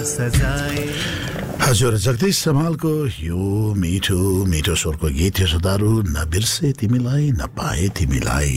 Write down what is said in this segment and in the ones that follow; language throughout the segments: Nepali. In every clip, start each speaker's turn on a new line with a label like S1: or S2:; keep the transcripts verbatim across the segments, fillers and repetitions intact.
S1: हजुर जगदीश समालको यो मिठो मिठो स्वरको गीत थियो सुधारू नबिर्से तिमीलाई नपाए तिमीलाई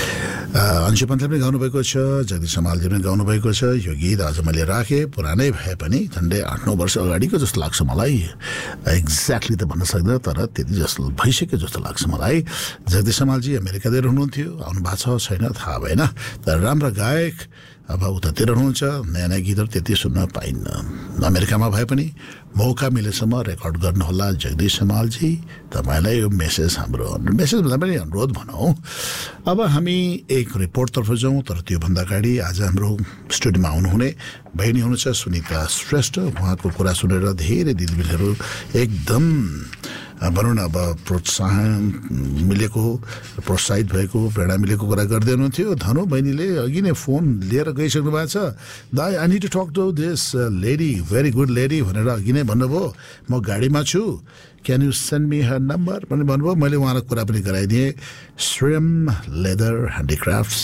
S1: अंशु पन्थले पनि गाउनुभएको छ जगदीश समालले पनि गाउनुभएको छ यो गीत आज मैले राखेँ पुरानै भए पनि झन्डै आठ नौ वर्ष अगाडिको जस्तो लाग्छ मलाई एक्ज्याक्टली त भन्न सक्दैन तर त्यति जस्तो भइसक्यो जस्तो लाग्छ मलाई जगदीश समालजी अमेरिकातिर हुनुहुन्थ्यो आउनु भएको छ छैन थाहा भएन तर राम्रो गायक अब उतातिर हुनुहुन्छ नयाँ नयाँ गीतहरू त्यति सुन्न पाइन्न अमेरिकामा भए पनि मौका मिलेसम्म रेकर्ड गर्नुहोला जगदीश समालजी तपाईँलाई यो मेसेज हाम्रो मेसेज भन्दा पनि अनुरोध भनौँ अब हामी एक रिपोर्टतर्फ जाउँ तर त्योभन्दा अगाडि आज हाम्रो स्टुडियोमा आउनुहुने बहिनी हुनुहुन्छ सुनिता श्रेष्ठ उहाँको कुरा सुनेर धेरै दिदीबहिनीहरू एकदम भनौँ न अब प्रोत्साहन मिलेको प्रोत्साहित भएको प्रेरणा मिलेको कुरा गर्दै हुनुहुन्थ्यो धनु बहिनीले अघि नै फोन लिएर गइसक्नु भएको छ दाइ I need to talk to this lady very good lady भनेर अघि नै भन्नुभयो म गाडीमा छु can you send me her number पनि भन्नुभयो मैले उहाँलाई कुरा पनि गराइदिएँ श्रेम लेदर ह्यान्डिक्राफ्ट्स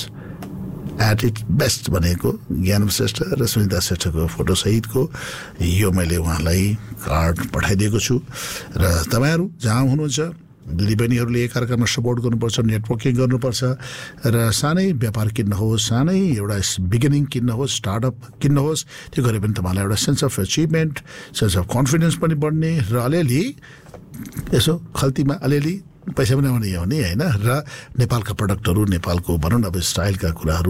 S1: एट इट बेस्ट भनेको ज्ञान श्रेष्ठ र सुनिता श्रेष्ठको फोटोसहितको यो मैले उहाँलाई कार्ड पठाइदिएको छु र तपाईँहरू जहाँ हुनुहुन्छ दिदीबहिनीहरूले एकअर्कामा सपोर्ट गर्नुपर्छ नेटवर्किङ गर्नुपर्छ र सानै व्यापार किन्नुहोस् सानै एउटा बिगिनिङ किन्नुहोस् स्टार्टअप किन्नुहोस् त्यो गरे पनि तपाईँलाई एउटा sense of achievement sense of confidence पनि बढ्ने र अलिअलि यसो खल्तीमा अलिअलि पैसा पनि आउने हो नि होइन र नेपालका प्रडक्टहरू नेपालको भनौँ न अब स्टाइलका कुराहरू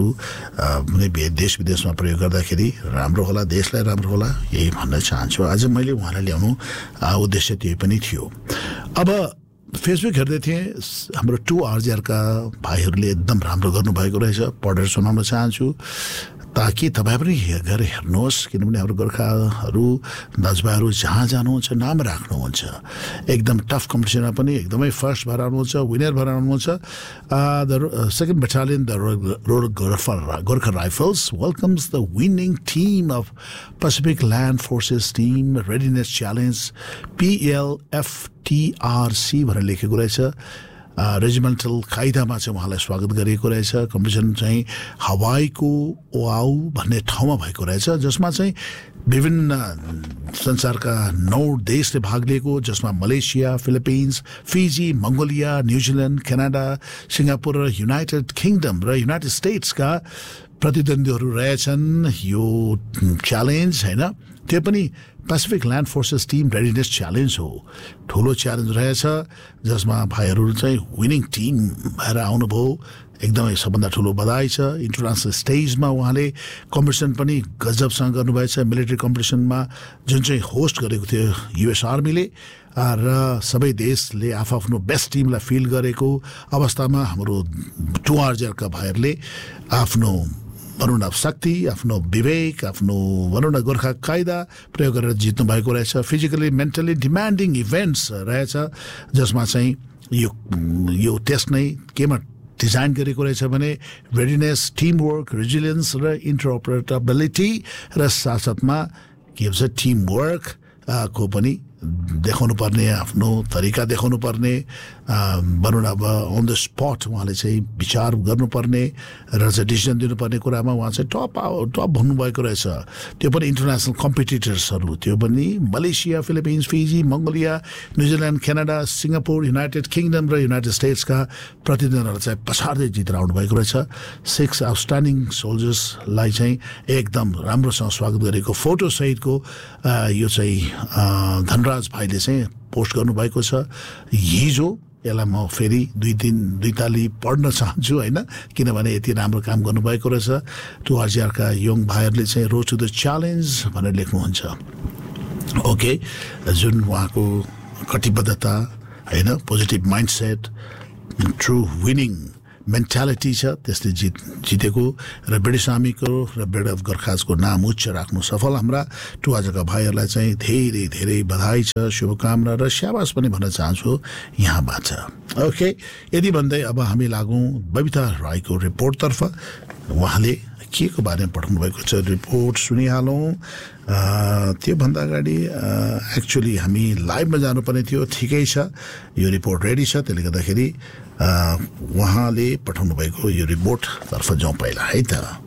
S1: देश विदेशमा प्रयोग गर्दाखेरि राम्रो होला देशलाई राम्रो होला यही भन्न चाहन्छु आज मैले उहाँलाई ल्याउनु उद्देश्य त्यही पनि थियो अब फेसबुक हेर्दै थिएँ हाम्रो टु आरजिआरका भाइहरूले एकदम राम्रो गर्नुभएको रहेछ पढेर सुनाउन चाहन्छु ताकि तपाईँ पनि गएर हेर्नुहोस् किनभने हाम्रो गोर्खाहरू दाजुभाइहरू जहाँ जानुहुन्छ नाम राख्नुहुन्छ एकदम टफ कम्पिटिसनमा पनि एकदमै फर्स्ट भएर आउनुहुन्छ विनर भएर आउनुहुन्छ the second battalion the road Gorkha Gorkha rifles welcomes the winning team of Pacific land forces team readiness challenge पिएलएफटिआरसी भनेर लेखेको रहेछ रेजिमेन्टल कायदामा चाहिँ उहाँलाई स्वागत गरिएको रहेछ कम्पिटिसन चाहिँ हवाईको ओआउ भन्ने ठाउँमा भएको रहेछ जसमा चाहिँ विभिन्न संसारका नौ देशले भाग लिएको जसमा Malaysia Philippines fizzy Mongolia New Zealand Canada Singapore र युनाइटेड किङडम र युनाइटेड स्टेट्सका प्रतिद्वन्द्वीहरू रहेछन् यो च्यालेन्ज होइन त्यो पनि Pacific land forces team readiness challenge हो ठुलो च्यालेन्ज रहेछ जसमा भाइहरू चाहिँ विनिङ टिम भएर आउनुभयो एकदमै सबभन्दा ठुलो बधाई छ इन्टरनेसनल स्टेजमा उहाँले कम्पिटिसन पनि गजबसँग गर्नुभएछ मिलिट्री कम्पिटिसनमा जुन चाहिँ होस्ट गरेको थियो युएस आर्मीले र सबै देशले आफ्नो बेस्ट टिमलाई फिल गरेको अवस्थामा हाम्रो टु आरजिआरका भाइहरूले आफ्नो भनौँ न शक्ति आफ्नो विवेक आफ्नो भनौँ न गोर्खा कायदा प्रयोग गरेर जित्नु भएको रहेछ फिजिकली मेन्टली डिमान्डिङ इभेन्ट्स रहेछ जसमा चाहिँ यो यो टेस्ट नै केमा डिजाइन गरेको रहेछ भने रेडिनेस टिमवर्क रेजिलियन्स र इन्टरअपरेटेबिलिटी र साथसाथमा के भन्छ टिमवर्क को पनि देखाउनु पर्ने आफ्नो तरिका देखाउनु पर्ने भनौँ न अब अन द स्पट उहाँले चाहिँ विचार गर्नुपर्ने र चाहिँ डिसिजन दिनुपर्ने कुरामा उहाँ चाहिँ टप टप भन्नुभएको रहेछ त्यो पनि इन्टरनेसनल कम्पिटिटर्सहरू त्यो पनि Malaysia Philippines fizzy Mongolia New Zealand Canada Singapore United kingdom र युनाइटेड स्टेट्सका प्रतिनिधिहरू चाहिँ पछाडि जितेर आउनुभएको रहेछ सिक्स आउटस्ट्यान्डिङ सोल्जर्सलाई चाहिँ एकदम राम्रोसँग स्वागत गरेको फोटोसहितको यो चाहिँ धनराज भाइले चाहिँ पोस्ट गर्नुभएको छ हिजो यसलाई म फेरि दुई दिन दुई ताली पढ्न चाहन्छु होइन किनभने यति राम्रो काम गर्नुभएको रहेछ टु आरजिआरका यङ भाइहरूले चाहिँ रोज टु द च्यालेन्ज भनेर लेख्नुहुन्छ ओके जुन उहाँको कटिबद्धता होइन positive mindset true winning mentality छ त्यसले जित जितेको र ब्रिटिस आर्मीको र ब्रिड अफ गोर्खाजको नाम उच्च राख्नु सफल हाम्रा टु आजका भाइहरूलाई चाहिँ धेरै धेरै बधाई छ शुभकामना र स्याबास पनि भन्न चाहन्छु यहाँबाट ओके यदि भन्दै अब हामी लागौँ बबिता राईको रिपोर्टतर्फ उहाँले के को बारेमा पठाउनु भएको छ रिपोर्ट सुनिहालौँ त्योभन्दा अगाडि एक्चुअली हामी लाइभमा जानुपर्ने थियो ठिकै छ यो रिपोर्ट रेडी छ त्यसले गर्दाखेरि उहाँले पठाउनु भएको यो रिपोर्टतर्फ जाउँ पहिला है त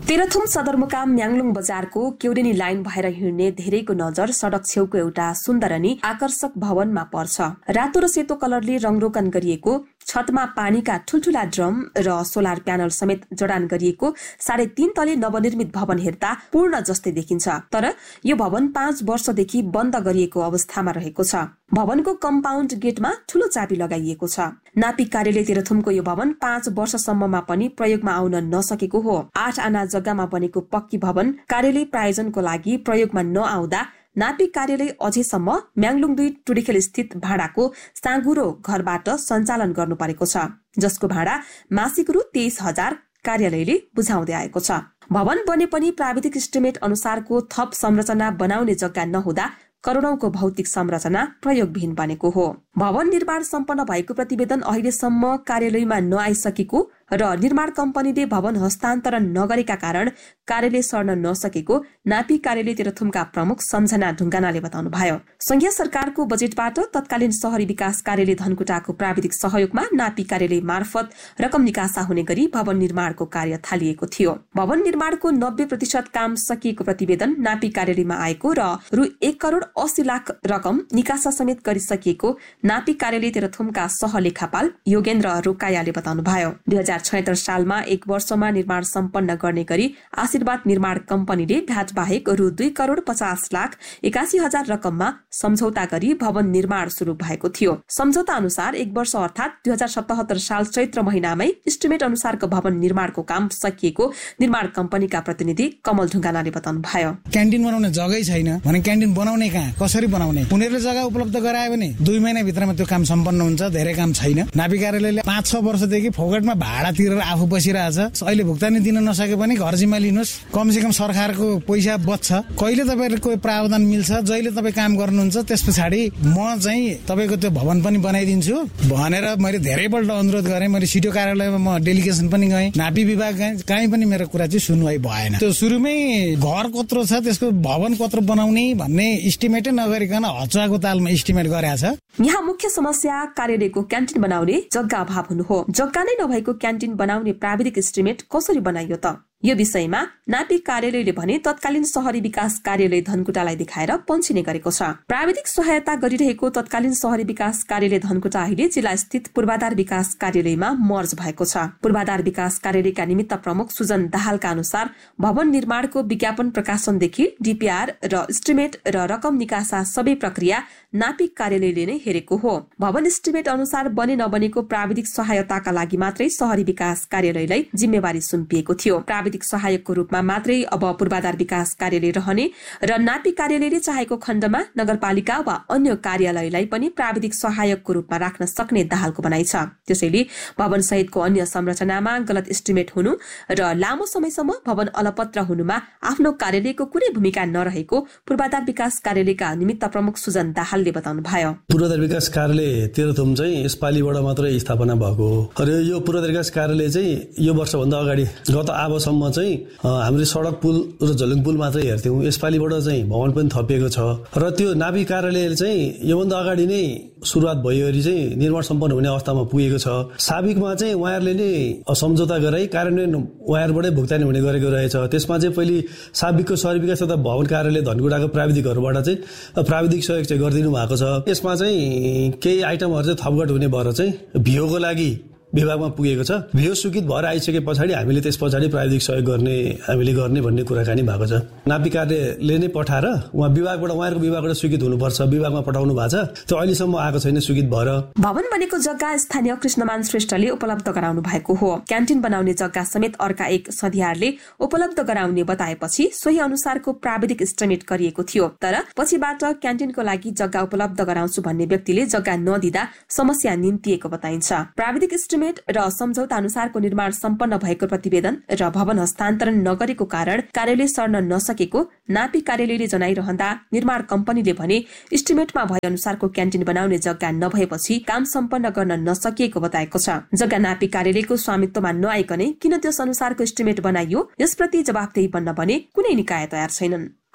S2: तेह्रथुम सदरमुकाम म्याङलुङ बजारको क्युरेनी लाइन भएर हिँड्ने धेरैको नजर सडक छेउको एउटा सुन्दर अनि आकर्षक भवनमा पर्छ। रातो र सेतो कलरले रङरोगन गरिएको छतमा पानीका ठुल्ठुला ड्रम र सोलर प्यानल समेत जडान गरिएको साढे तीन तले नवनिर्मित भवन हेर्दा पूर्ण जस्तै देखिन्छ। तर यो भवन पाँच वर्षदेखि बन्द गरिएको अवस्थामा रहेको छ। भवनको कम्पाउन्ड गेटमा ठूलो चाबी लगाइएको छ। नापी कार्यालय तेह्रथुमको यो भवन पाँच वर्षसम्ममा पनि प्रयोगमा आउन नसकेको हो। आठ आना जग्गामा बनेको पक्की भवन कार्यालय प्रायोजनको लागि प्रयोगमा नआउँदा नापी कार्यालय अझैसम्म म्याङलुङ दुई टुडिखेल स्थित भाडाको साँगुरो घरबाट सञ्चालन गर्नु परेको छ, जसको भाडा मासिक रु तेइस हजार कार्यालयले बुझाउँदै आएको छ। भवन बने पनि प्राविधिक इस्टिमेट अनुसारको थप संरचना बनाउने जग्गा नहुँदा करोडौंको भौतिक संरचना प्रयोगविहीन बनेको हो। भवन निर्माण सम्पन्न भएको प्रतिवेदन अहिलेसम्म कार्यालयमा नआइसकेको र निर्माण कम्पनीले भवन हस्तान्तरण नगरेका कारण कार्यालय सर्न नसकेको नापी कार्यालय तेह्रथुमका प्रमुख सम्झना ढुङ्गानाले बताउनुभयो। संघीय सरकारको बजेटबाट तत्कालीन शहरी विकास कार्यालय धनकुटाको प्राविधिक सहयोगमा नापी कार्यालय मार्फत रकम निकासा हुने गरी भवन निर्माणको कार्य थालिएको थियो। भवन निर्माणको नब्बे प्रतिशत काम सकिएको प्रतिवेदन नापी कार्यालयमा आएको र रु एक करोड़ अस्सी लाख रकम निकासा समेत गरिसकिएको नापी कार्यालय तेह्रथुमका सहलेखापाल योगेन्द्र रोकायाले बताउनुभयो। दुई हजार छयत्तर सालमा एक वर्षमा निर्माण सम्पन्न गर्ने गरी आशीर्वाद निर्माण कम्पनीले भ्याट बाहेक रु दुई करोड़ पचास लाख एकासी हजार रकममा सम्झौता गरी भवन निर्माण शुरू भएको थियो। सम्झौता अनुसार एक वर्ष अर्थात दुई हजार सतहत्तर साल चैत्र महिनामै इस्टिमेट अनुसारको भवन निर्माणको काम सकिएको निर्माण कम्पनीका प्रतिनिधि कमल ढुङ्गानाले बताउनुभयो।
S3: क्यान्टिन बनाउने जग्गै छैन भने क्यान्टिन बनाउने कहाँ, कसरी बनाउने? उनीहरूले जग्गा उपलब्ध गरायो भने दुई महिना भित्रमा त्यो काम सम्पन्न हुन्छ। धेरै काम छैन। नापी कार्यालयले पाँच छ वर्षदेखि फोकटमा भाडा तिरेर आफू बसिरहेछ। अहिले भुक्तानी दिन नसके पनि घर जिम्मा लिनुहोस्, कमसे कम सरकारको पैसा बच्छ। कहिले तपाईँले कोही प्रावधान मिल्छ, जहिले तपाईँ काम गर्नुहुन्छ त्यस पछाडि म चाहिँ तपाईँको त्यो भवन पनि बनाइदिन्छु भनेर मैले धेरैपल्ट अनुरोध गरेँ। मैले सिडिओ कार्यालयमा म डेलिगेसन पनि गएँ, नापी विभाग गएँ, कहीँ पनि मेरो कुरा चाहिँ सुनवाई भएन। त्यो सुरुमै घर कत्रो छ, त्यसको भवन कत्रो बनाउने भन्ने इस्टिमेटै नगरिकन हचुवाको तालमा इस्टिमेट गरेछ।
S2: यहाँ मुख्य समस्या कार्यालयको क्यान्टिन बनाउने जग्गा अभाव हुनु हो। जग्गा नै नभएको क्यान्टिन बनाउने प्राविधिक इस्टिमेट कसरी बनाइयो त? यो विषयमा नापी कार्यालयले भने तत्कालीन शहरी विकास कार्यालय धनकुटालाई देखाएर पन्छिने गरेको छ। प्राविधिक सहायता गरिरहेको तत्कालीन शहरी विकास कार्यालय धनकुटा अहिले जिल्ला स्थित पूर्वाधार विकास कार्यालयमा मर्ज भएको छ। पूर्वाधार विकास कार्यालयका निमित्त प्रमुख सुजन दाहालका अनुसार भवन निर्माणको विज्ञापन प्रकाशनदेखि डीपीआर र इस्टिमेट र रकम निकासा सबै प्रक्रिया नापी कार्यालयले नै हेरेको हो। भवन इस्टिमेट अनुसार बने नबनेको प्राविधिक सहायताका लागि मात्रै शहरी विकास कार्यालयलाई जिम्मेवारी सुम्पिएको थियो। प्राविधिक सहायकको रूपमा मात्रै अब पूर्वाधार विकास कार्यालय रहने र नापी कार्यालयले चाहेको खण्डमा नगरपालिका वा अन्य कार्यालयलाई पनि प्राविधिक सहायकको रूपमा राख्न सक्ने दाहालको भनाइ छ। त्यसैले भवन सहितको अन्य संरचनामा गलत इस्टिमेट हुनु र लामो समयसम्म भवन अलपत्र हुनुमा आफ्नो कार्यालयको कुनै भूमिका नरहेको पूर्वाधार विकास कार्यालयका निमित्त प्रमुख सुजन दाहालले बताउनुभयो।
S4: पूर्वाधार विकास कार्यालय तेह्रथुम चाहिँ यसपालिबाट मात्रै स्थापना भएको हो र यो पूर्वाधार विकास कार्यालय चाहिँ यो वर्षभन्दा अगाडि गत आबसम्म चाहिँ हामीले सडक पुल र झलुङ पुल मात्रै हेर्थ्यौँ। यसपालिबाट चाहिँ भवन पनि थपिएको छ र त्यो नापी कार्यालयले चाहिँ योभन्दा अगाडि नै सुरुवात भइगरी चाहिँ निर्माण सम्पन्न हुने अवस्थामा पुगेको छ। साबिकमा चाहिँ उहाँहरूले नै सम्झौता गराई कार्यान्वयन उहाँहरूबाटै भुक्तानी हुने गरेको रहेछ। त्यसमा चाहिँ पहिले साबिकको शहरी विकास तथा भवन कार्यालय धनकुटाको प्राविधिकहरूबाट चाहिँ प्राविधिक सहयोग चाहिँ गरिदिनु भएको छ। यसमा चाहिँ केही आइटमहरू चाहिँ थपघट हुने भएर चाहिँ भिओको लागि विभागमा पुगेको छ। भियो स्वीकृत भएर आइसके पछाडि हामीले त्यस पछाडि प्राविधिक सहयोग गर्ने हामीले गर्ने भन्ने कुराकानी भएको छ। नापी कार्यालयले नै पठाएर उहाँ विभागबाट उहाँहरूको विभागबाट स्वीकृत हुनुपर्छ, विभागमा पठाउनु भएको छ। त्यो अहिलेसम्म आएको छैन स्वीकृत भएर।
S2: भवन बनेको जग्गा स्थानीय कृष्णमान श्रेष्ठले उपलब्ध गराउनु भएको हो। क्यान्टिन बनाउने जग्गा समेत अर्का एक सधियारले उपलब्ध गराउने बताएपछि सोही अनुसारको प्राविधिक इस्टिमेट गरिएको थियो। तर पछिबाट क्यान्टिनको लागि जग्गा उपलब्ध गराउँछु भन्ने व्यक्तिले जग्गा नदिँदा समस्या निम्तिएको बताइन्छ। प्राविधिक इस्टिमेट र सम्झौता अनुसारको निर्माण सम्पन्न भएको प्रतिवेदन र भवन हस्तान्तरण नगरेको कारण कार्यालय सर्न नसकेको नापी कार्यालयले जनाइरहँदा निर्माण कम्पनीले भने इस्टिमेटमा भए अनुसारको क्यान्टिन बनाउने जग्गा नभएपछि काम सम्पन्न गर्न नसकिएको बताएको छ। जग्गा नापी कार्यालयको स्वामित्वमा नआइकनै किन त्यस अनुसारको इस्टिमेट बनाइयो यसप्रति जवाफदेही बन्न भने कुनै निकाय तयार छैनन्।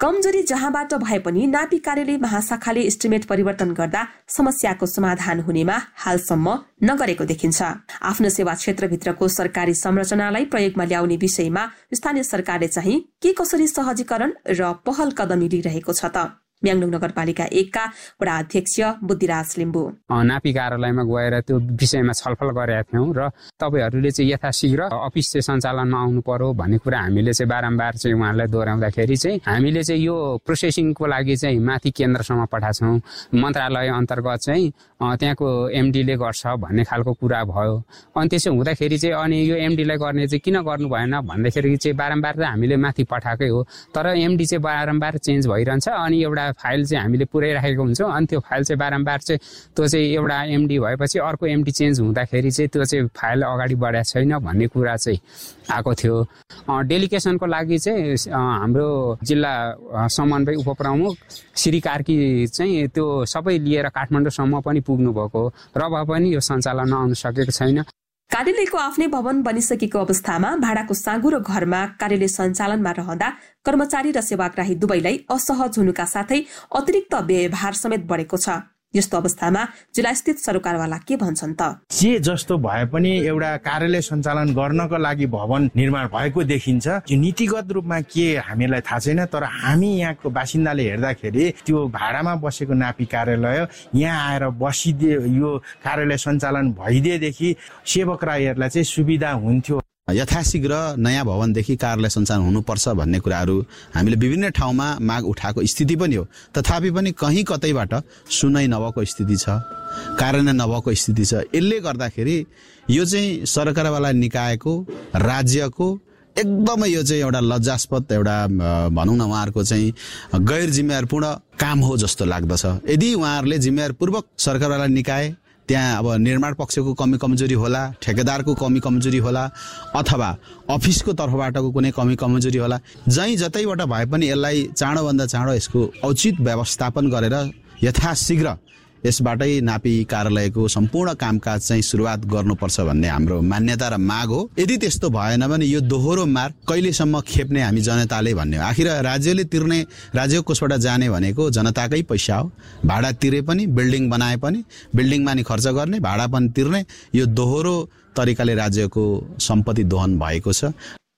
S2: कमजोरी जहाँबाट भए पनि नापी कार्यालय महाशाखाले एस्टिमेट परिवर्तन गर्दा समस्याको समाधान हुनेमा हालसम्म नगरेको देखिन्छ। आफ्नो सेवा क्षेत्रभित्रको सरकारी संरचनालाई प्रयोगमा ल्याउने विषयमा स्थानीय सरकारले चाहिँ के कसरी सहजीकरण र पहल कदमी लिइरहेको छ त? म्याङलुङ नगरपालिका एकका वडा अध्यक्ष बुद्धिराज लिम्बू
S5: नापी कार्यालयमा गएर त्यो विषयमा छलफल गरेका थियौँ र तपाईँहरूले चाहिँ यथाशीघ्र अफिस चाहिँ सञ्चालनमा आउनु पर्यो भन्ने कुरा हामीले चाहिँ बारम्बार चाहिँ उहाँहरूलाई दोहोऱ्याउँदाखेरि चाहिँ हामीले चाहिँ यो प्रोसेसिङको लागि चाहिँ माथि केन्द्रसम्म पठाएको छौँ, मन्त्रालय अन्तर्गत चाहिँ त्यहाँको एमडीले गर्छ भन्ने खालको कुरा भयो। अनि त्यसो हुँदाखेरि चाहिँ अनि यो एमडीलाई गर्ने चाहिँ किन गर्नु भएन भन्दाखेरि चाहिँ बारम्बार चाहिँ हामीले माथि पठाएकै हो, तर एमडी चाहिँ बारम्बार चेन्ज भइरहन्छ। अनि एउटा फाइल चाहिँ हामीले पुर्याइराखेको हुन्छौँ, अनि त्यो फाइल चाहिँ बारम्बार चाहिँ त्यो चाहिँ एउटा एमडी भएपछि अर्को एमडी चेन्ज हुँदाखेरि चाहिँ त्यो चाहिँ फाइल अगाडि बढाएको छैन भन्ने कुरा चाहिँ आएको थियो। डेलिगेसनको लागि चाहिँ हाम्रो जिल्ला समन्वय उपप्रमुख श्री कार्की चाहिँ त्यो सबै लिएर काठमाडौँसम्म पनि पुग्नु भएको र भए पनि यो सञ्चालनमा आउन सकेको छैन।
S2: कार्यालयको आफ्नै भवन बनिसकेको अवस्थामा भाडाको साँगुरो घरमा कार्यालय सञ्चालनमा रहँदा कर्मचारी र सेवाग्राही दुवैलाई असहज हुनुका साथै अतिरिक्त व्यवहार समेत बढेको छ। यस्तो अवस्थामा जिल्लास्थित सरकारवाला के भन्छन् त?
S6: जे जस्तो भए पनि एउटा कार्यालय सञ्चालन गर्नको लागि भवन निर्माण भएको देखिन्छ। यो नीतिगत रूपमा के हामीलाई थाहा छैन, तर हामी यहाँको बासिन्दाले हेर्दाखेरि त्यो भाडामा बसेको नापी कार्यालय यहाँ आएर बसिदिए यो कार्यालय सञ्चालन भइदिएदेखि सेवकराईहरूलाई चाहिँ सुविधा हुन्थ्यो।
S7: यथाशीघ्र नयाँ भवनदेखि कार्यालय सञ्चालन हुनुपर्छ भन्ने कुराहरू हामीले विभिन्न ठाउँमा माग उठाएको स्थिति पनि हो। तथापि पनि कहीँ कतैबाट सुनाइ नभएको स्थिति छ, कार्यान्वयन नभएको स्थिति छ। यसले गर्दाखेरि यो चाहिँ सरकारवाला निकायको राज्यको एकदमै यो चाहिँ एउटा लज्जास्पद एउटा भनौँ न उहाँहरूको चाहिँ गैर जिम्मेवारपूर्ण काम हो जस्तो लाग्दछ। यदि उहाँहरूले जिम्मेवारपूर्वक सरकारवाला निकाय त्यहाँ अब निर्माण पक्षको कमी कमजोरी होला, ठेकेदारको कमी कमजोरी होला, अथवा अफिसको तर्फबाटको कुनै कमी कमजोरी होला, जहीँ जतैबाट भए पनि यसलाई चाँडोभन्दा चाँडो यसको औचित व्यवस्थापन गरेर यथाशीघ्र यसबाटै नापी कार्यालयको सम्पूर्ण कामकाज चाहिँ सुरुवात गर्नुपर्छ भन्ने हाम्रो मान्यता र माग हो। यदि त्यस्तो भएन भने यो दोहोरो मार कहिलेसम्म खेप्ने हामी जनताले भन्ने हो। आखिर राज्यले तिर्ने, राज्यको कोषबाट जाने भनेको जनताकै पैसा हो। भाडा तिरे पनि, बिल्डिङ बनाए पनि, बिल्डिङमा नि खर्च गर्ने, भाडा पनि तिर्ने, यो दोहोरो तरिकाले राज्यको सम्पत्ति दोहन भएको छ।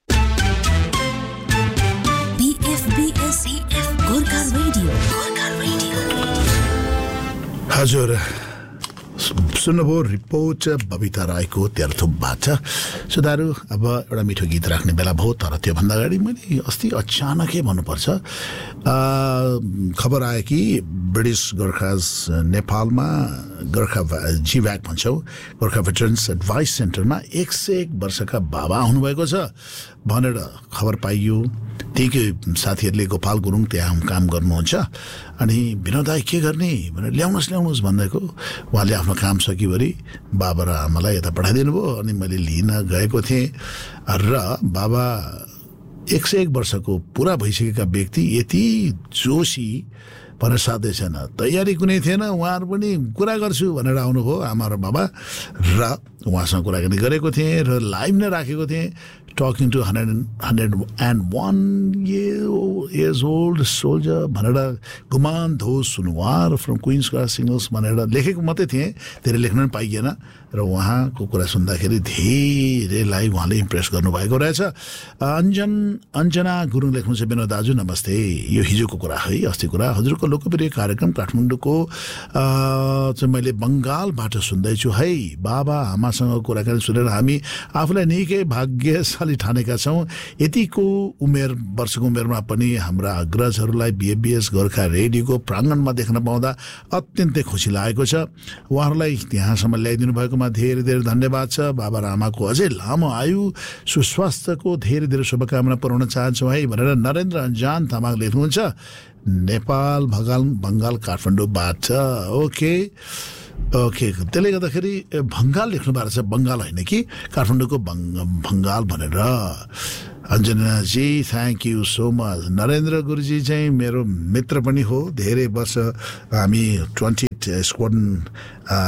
S1: हजुर सुन्नुभयो रिपोर्ट बबिता राईको तेह्रथुमबाट। सुधारू अब एउटा मिठो गीत राख्ने बेला भयो, तर त्योभन्दा अगाडि मैले अस्ति अचानकै भन्नुपर्छ खबर आयो कि ब्रिटिस गोर्खाज नेपालमा गोर्खा जीभ्याक भन्छौँ, गोर्खा भेटरन्स एडभाइस सेन्टरमा एक सय एक वर्षका बाबा आउनुभएको छ भनेर खबर पाइयो। त्यहीकै साथीहरूले गोपाल गुरुङ त्यहाँ काम गर्नुहुन्छ, अनि विनोद दाइ के गर्ने भनेर ल्याउनुहोस् ल्याउनुहोस् भन्दैको उहाँले आफ्नो काम सकिभरि बाबा र आमालाई यता पठाइदिनु भयो। अनि मैले लिन गएको थिएँ र बाबा एक सय एक वर्षको पुरा भइसकेका व्यक्ति यति जोसी भनेर साध्यै छैन, तयारी कुनै थिएन। उहाँहरू पनि कुरा गर्छु भनेर आउनुभयो आमा र बाबा, र उहाँसँग कुराकानी गरेको थिएँ र लाइभ नै राखेको थिएँ। Talking two hundred hundred and one years old soldier भनेर गुमान धो Sunuwar from Queens crash singles भनेर लेखेको मात्रै थिएँ, धेरै लेख्न पनि पाइएन। र उहाँको कुरा सुन्दाखेरि धेरैलाई उहाँले इम्प्रेस गर्नुभएको रहेछ। अञ्जन अञ्जना गुरुङ लेख्नुहुन्छ, विनोद दाजु नमस्ते, यो हिजोको कुरा है, अस्ति कुरा हजुरको लोकप्रिय कार्यक्रम काठमाडौँको चाहिँ मैले बङ्गालबाट सुन्दैछु है। बाबा आमासँग कुराकानी सुनेर हामी आफूलाई निकै भाग्यशाली ठानेका छौँ। यतिको उमेर वर्षको उमेरमा पनि हाम्रा अग्रजहरूलाई बिएबिएस गोर्खा रेडियोको प्राङ्गणमा देख्न पाउँदा अत्यन्तै खुसी लागेको छ। उहाँहरूलाई त्यहाँसम्म ल्याइदिनु भएकोमा धेरै धेरै धन्यवाद छ। बाबा र आमाको अझै लामो आयु सुस्वास्थ्यको धेरै धेरै शुभकामना पुर्याउन चाहन्छौँ है भनेर नरेन्द्र अन्जान तामाङ लेख्नुहुन्छ, नेपाल भगाल बङ्गाल काठमाडौँबाट। ओके ओके त्यसले गर्दाखेरि भङ्गाल लेख्नु भएको छ, बङ्गाल होइन कि काठमाडौँको भङ्गाल भनेर। अञ्जनाजी thank you so much. Narendra गुरुजी चाहिँ मेरो मित्र पनि हो, धेरै वर्ष हामी ट्वेन्टी स्क्वाड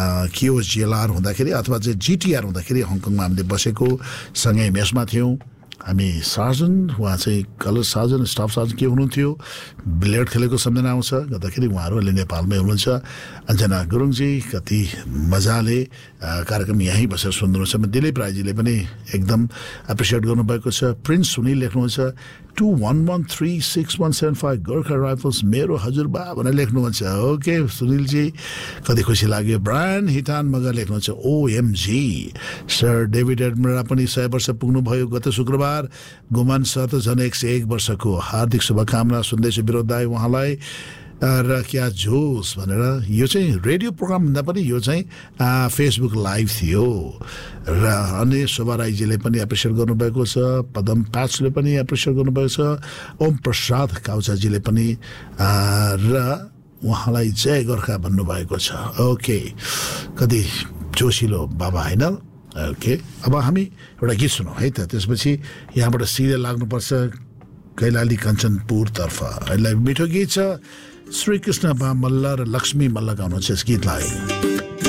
S1: किओजिएलआर हुँदाखेरि अथवा चाहिँ जिटिआर हुँदाखेरि हङकङमा हामीले बसेको सँगै मेसमा थियौँ। हामी सार्जन उहाँ चाहिँ कलर सार्जन स्टाफ सार्जन के हुनुहुन्थ्यो बिलियर्ड खेलेको सम्झना आउँछ गर्दाखेरि उहाँहरू अहिले नेपालमै हुनुहुन्छ अञ्जना गुरुङजी कति मजाले कार्यक्रम यहीँ बसेर सुन्नुहुन्छ दिलीप राईजीले पनि एकदम एप्रिसिएट गर्नुभएको छ प्रिन्स सुनिल लेख्नुहुन्छ two one one three six one seven five Gorkha rifles मेरो हजुरबा भनेर लेख्नुहुन्छ ओके सुनिलजी कति खुसी लाग्यो ब्रायन हिटान मगर लेख्नुहुन्छ ओएमजी सर डेभिड एडमरा पनि सय वर्ष पुग्नुभयो गत शुक्रबार गुमान सर त झन् एक सय एक वर्षको हार्दिक शुभकामना सुन्दैछु विरोध दाई उहाँलाई र क्या जोस भनेर यो चाहिँ रेडियो प्रोग्रामभन्दा पनि यो चाहिँ फेसबुक लाइभ थियो र अनि शोभा राईजीले पनि एप्रिसिएट गर्नुभएको छ पदम प्याचले पनि एप्रिसिएट गर्नुभएको छ ओम प्रसाद काउचाजीले पनि र उहाँलाई जय गोर्खा भन्नुभएको छ ओके कति जोसिलो बाबा होइन ओके अब हामी एउटा गीत सुनौँ है त त्यसपछि यहाँबाट सिधै लाग्नुपर्छ कैलाली कञ्चनपुरतर्फ यसलाई मिठो गीत छ श्री कृष्ण बा मल्ल र लक्ष्मी मल्ल गाउनुहुन्छ यस गीतलाई